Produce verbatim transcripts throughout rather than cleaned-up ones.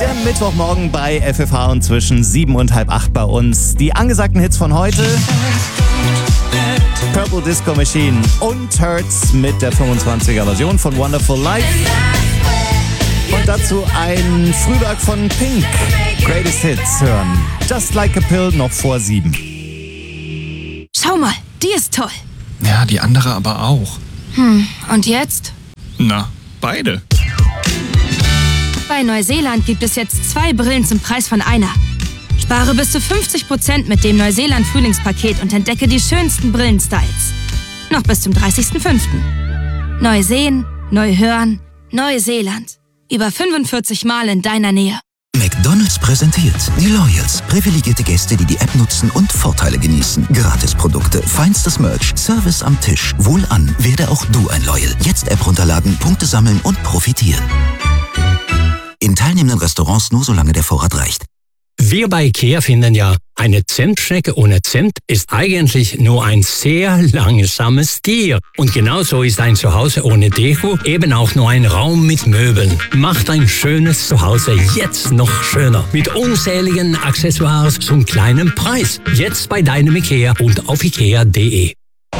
Der Mittwochmorgen bei F F H und zwischen sieben und halb acht bei uns. Die angesagten Hits von heute: Purple Disco Machine und Hurts mit der fünfundzwanziger Version von Wonderful Life. Und dazu ein Frühwerk von Pink. Greatest Hits hören. Just Like a Pill noch vor sieben. Schau mal, die ist toll. Ja, die andere aber auch. Hm, und jetzt? Na, beide. Bei Neuseeland gibt es jetzt zwei Brillen zum Preis von einer. Spare bis zu fünfzig Prozent mit dem Neuseeland-Frühlingspaket und entdecke die schönsten Brillenstyles. Noch bis zum dreißigsten fünften Neu sehen, neu hören, Neuseeland. Über fünfundvierzig Mal in deiner Nähe. McDonald's präsentiert die Loyals. Privilegierte Gäste, die die App nutzen und Vorteile genießen. Gratisprodukte, feinstes Merch, Service am Tisch. Wohlan, werde auch du ein Loyal. Jetzt App runterladen, Punkte sammeln und profitieren. In teilnehmenden Restaurants nur solange der Vorrat reicht. Wir bei IKEA finden ja, eine Zentschnecke ohne Zimt ist eigentlich nur ein sehr langsames Tier. Und genauso ist ein Zuhause ohne Deko eben auch nur ein Raum mit Möbeln. Macht ein schönes Zuhause jetzt noch schöner. Mit unzähligen Accessoires zum kleinen Preis. Jetzt bei deinem IKEA und auf ikea punkt de.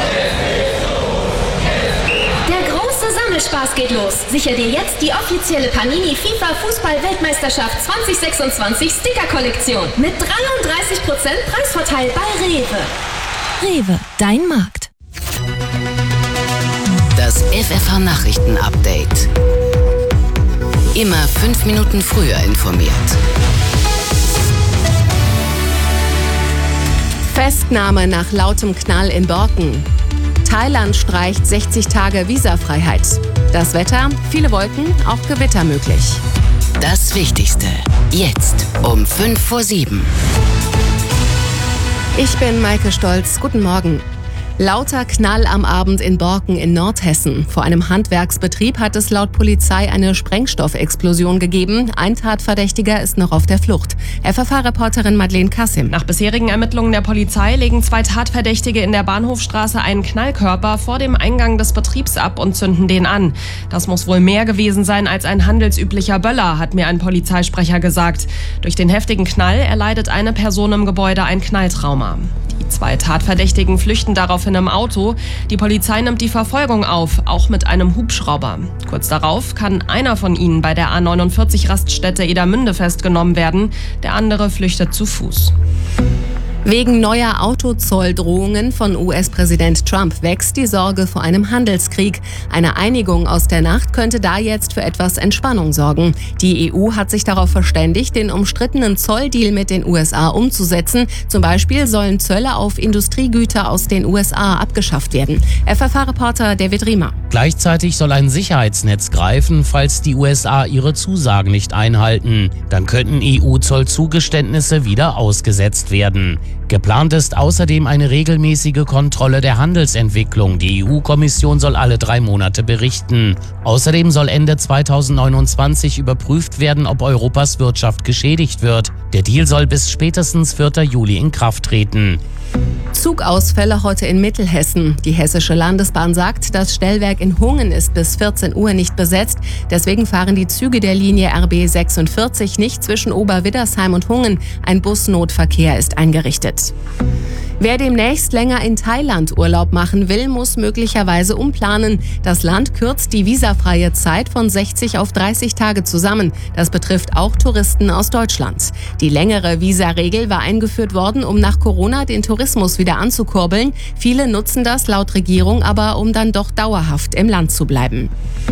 Spaß geht los. Sicher dir jetzt die offizielle Panini FIFA Fußball-Weltmeisterschaft zwanzig sechsundzwanzig Sticker-Kollektion mit dreiunddreißig Prozent Preisvorteil bei Rewe. Rewe, dein Markt. Das F F H-Nachrichten-Update. Immer fünf Minuten früher informiert. Festnahme nach lautem Knall in Borken. Thailand streicht sechzig Tage Visafreiheit. Das Wetter, viele Wolken, auch Gewitter möglich. Das Wichtigste, jetzt um fünf vor sieben. Ich bin Maike Stolz, guten Morgen. Lauter Knall am Abend in Borken in Nordhessen. Vor einem Handwerksbetrieb hat es laut Polizei eine Sprengstoffexplosion gegeben. Ein Tatverdächtiger ist noch auf der Flucht. F F H-Reporterin Madeleine Kassim. Nach bisherigen Ermittlungen der Polizei legen zwei Tatverdächtige in der Bahnhofstraße einen Knallkörper vor dem Eingang des Betriebs ab und zünden den an. Das muss wohl mehr gewesen sein als ein handelsüblicher Böller, hat mir ein Polizeisprecher gesagt. Durch den heftigen Knall erleidet eine Person im Gebäude ein Knalltrauma. Die zwei Tatverdächtigen flüchten daraufhin im Auto. Die Polizei nimmt die Verfolgung auf, auch mit einem Hubschrauber. Kurz darauf kann einer von ihnen bei der A neunundvierzig Raststätte Edermünde festgenommen werden. Der andere flüchtet zu Fuß. Wegen neuer Autozolldrohungen von U S-Präsident Trump wächst die Sorge vor einem Handelskrieg. Eine Einigung aus der Nacht könnte da jetzt für etwas Entspannung sorgen. Die E U hat sich darauf verständigt, den umstrittenen Zolldeal mit den U S A umzusetzen. Zum Beispiel sollen Zölle auf Industriegüter aus den U S A abgeschafft werden. F F H-Reporter David Riemer. Gleichzeitig soll ein Sicherheitsnetz greifen, falls die U S A ihre Zusagen nicht einhalten. Dann könnten E U-Zollzugeständnisse wieder ausgesetzt werden. Geplant ist außerdem eine regelmäßige Kontrolle der Handelsentwicklung. Die E U-Kommission soll alle drei Monate berichten. Außerdem soll Ende zweitausendneunundzwanzig überprüft werden, ob Europas Wirtschaft geschädigt wird. Der Deal soll bis spätestens vierten Juli in Kraft treten. Zugausfälle heute in Mittelhessen. Die Hessische Landesbahn sagt, das Stellwerk in Hungen ist bis vierzehn Uhr nicht besetzt. Deswegen fahren die Züge der Linie R B sechsundvierzig nicht zwischen Oberwiddersheim und Hungen. Ein Busnotverkehr ist eingerichtet. Wer demnächst länger in Thailand Urlaub machen will, muss möglicherweise umplanen. Das Land kürzt die visafreie Zeit von sechzig auf dreißig Tage zusammen. Das betrifft auch Touristen aus Deutschland. Die längere Visaregel war eingeführt worden, um nach Corona den Tourismus wieder anzukurbeln. Viele nutzen das laut Regierung aber, um dann doch dauerhaft im Land zu bleiben.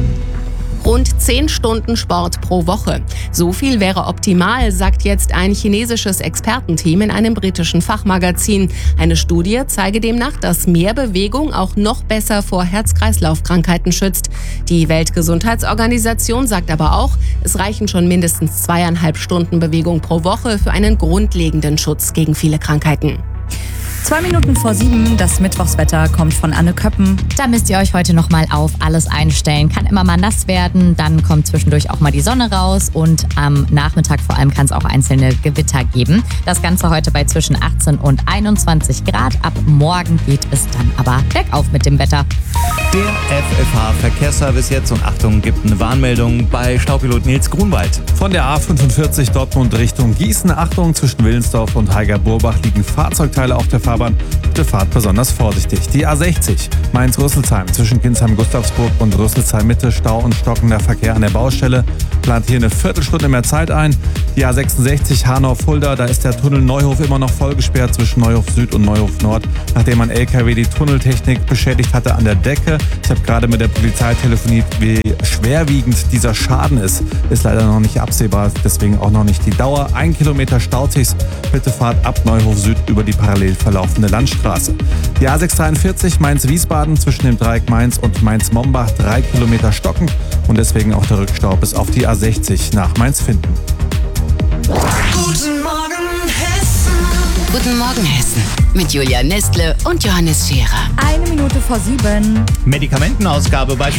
Rund zehn Stunden Sport pro Woche. So viel wäre optimal, sagt jetzt ein chinesisches Expertenteam in einem britischen Fachmagazin. Eine Studie zeige demnach, dass mehr Bewegung auch noch besser vor Herz-Kreislauf-Krankheiten schützt. Die Weltgesundheitsorganisation sagt aber auch, es reichen schon mindestens zweieinhalb Stunden Bewegung pro Woche für einen grundlegenden Schutz gegen viele Krankheiten. Zwei Minuten vor sieben, das Mittwochswetter kommt von Anne Köppen. Da müsst ihr euch heute nochmal auf alles einstellen. Kann immer mal nass werden, dann kommt zwischendurch auch mal die Sonne raus und am Nachmittag vor allem kann es auch einzelne Gewitter geben. Das Ganze heute bei zwischen achtzehn und einundzwanzig Grad. Ab morgen geht es dann aber bergauf mit dem Wetter. Der F F H-Verkehrsservice jetzt und Achtung, gibt eine Warnmeldung bei Staupilot Nils Grunwald. Von der A fünfundvierzig Dortmund Richtung Gießen. Achtung, zwischen Willensdorf und Heiger-Burbach liegen Fahrzeugteile auf der Fahrbahn. Bitte fahrt besonders vorsichtig. Die A sechzig Mainz-Rüsselsheim zwischen Kinsheim-Gustavsburg und Rüsselsheim-Mitte. Stau und stockender Verkehr an der Baustelle. Plant hier eine Viertelstunde mehr Zeit ein. Die A sechsundsechzig Hanau-Fulda, da ist der Tunnel Neuhof immer noch voll gesperrt zwischen Neuhof Süd und Neuhof Nord, nachdem ein L K W die Tunneltechnik beschädigt hatte an der Decke. Ich habe gerade mit der Polizei telefoniert, wie schwerwiegend dieser Schaden ist. Ist leider noch nicht absehbar, deswegen auch noch nicht die Dauer. Ein Kilometer staut sich's. Bitte fahrt ab Neuhof Süd über die parallel verlaufende Landstraße. Die A sechshundertdreiundvierzig Mainz-Wiesbaden zwischen dem Dreieck Mainz und Mainz-Mombach drei Kilometer stockend und deswegen auch der Rückstau bis auf die A sechzig nach Mainz-Finden. Guten Morgen Hessen. Guten Morgen Hessen. Mit Julia Nestle und Johannes Scherer. Eine Minute vor sieben. Medikamentenausgabe bei